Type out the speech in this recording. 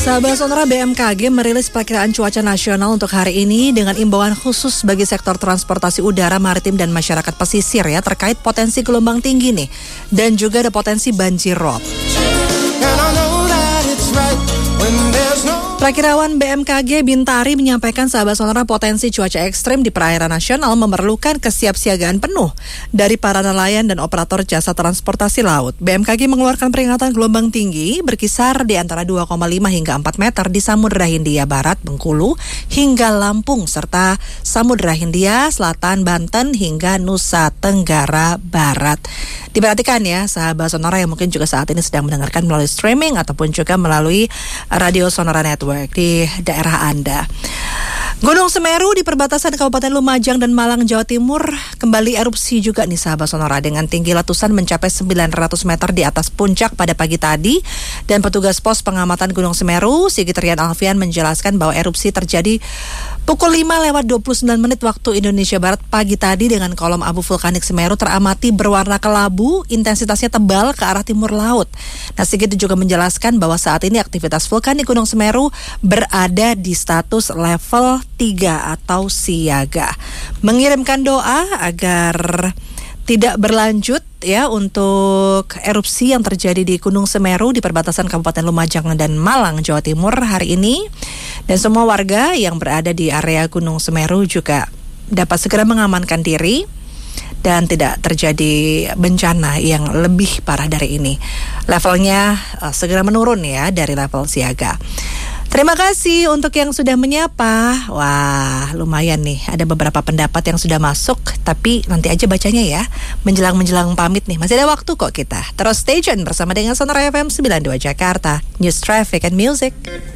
Sahabat Sonora, BMKG merilis perkiraan cuaca nasional untuk hari ini dengan imbauan khusus bagi sektor transportasi udara, maritim, dan masyarakat pesisir ya, terkait potensi gelombang tinggi nih, dan juga ada potensi banjir rob. Prakirawan BMKG Bintari menyampaikan sahabat Sonora, potensi cuaca ekstrim di perairan nasional memerlukan kesiapsiagaan penuh dari para nelayan dan operator jasa transportasi laut. BMKG mengeluarkan peringatan gelombang tinggi berkisar di antara 2,5 hingga 4 meter di Samudra Hindia Barat, Bengkulu, hingga Lampung, serta Samudra Hindia Selatan, Banten, hingga Nusa Tenggara Barat. Diperhatikan ya sahabat Sonora yang mungkin juga saat ini sedang mendengarkan melalui streaming ataupun juga melalui Radio Sonora Network di daerah Anda. Gunung Semeru di perbatasan Kabupaten Lumajang dan Malang, Jawa Timur kembali erupsi juga nih sahabat Sonora, dengan tinggi letusan mencapai 900 meter di atas puncak pada pagi tadi. Dan petugas pos pengamatan Gunung Semeru, Sigit Rian Alfian, menjelaskan bahwa erupsi terjadi pukul 5:29 waktu Indonesia Barat pagi tadi dengan kolom abu vulkanik Semeru teramati berwarna kelabu, intensitasnya tebal ke arah timur laut. Nah, Sigit juga menjelaskan bahwa saat ini aktivitas vulkanik Gunung Semeru berada di status level 3 atau siaga. Mengirimkan doa agar tidak berlanjut ya untuk erupsi yang terjadi di Gunung Semeru di perbatasan Kabupaten Lumajang dan Malang, Jawa Timur hari ini. Dan semua warga yang berada di area Gunung Semeru juga dapat segera mengamankan diri dan tidak terjadi bencana yang lebih parah dari ini. Levelnya segera menurun ya dari level siaga. Terima kasih untuk yang sudah menyapa. Wah, lumayan nih, ada beberapa pendapat yang sudah masuk, tapi nanti aja bacanya ya, menjelang pamit nih. Masih ada waktu kok kita. Terus stay tune bersama dengan Sonora FM 92 Jakarta, News, Traffic, and Music.